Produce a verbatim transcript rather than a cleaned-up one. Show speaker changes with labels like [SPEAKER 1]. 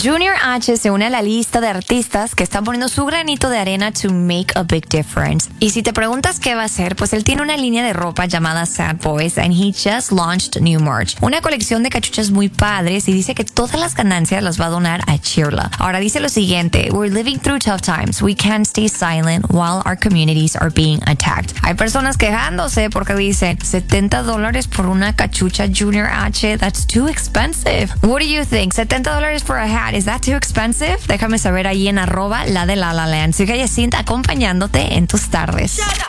[SPEAKER 1] Junior H se une a la lista de artistas que están poniendo su granito de arena to make a big difference. Y si te preguntas qué va a hacer, pues él tiene una línea de ropa llamada Sad Boys and he just launched new merch. Una colección de cachuchas muy padres y dice que todas las ganancias las va a donar a Cheerla. Ahora dice lo siguiente: We're living through tough times. We can't stay silent while our communities are being attacked. Hay personas quejándose porque dicen setenta dólares por una cachucha Junior H. That's too expensive. What do you think? setenta dólares for a hat. Is that too expensive? Déjame saber ahí en arroba la de La La Land. Soy Yacinta acompañándote en tus tardes.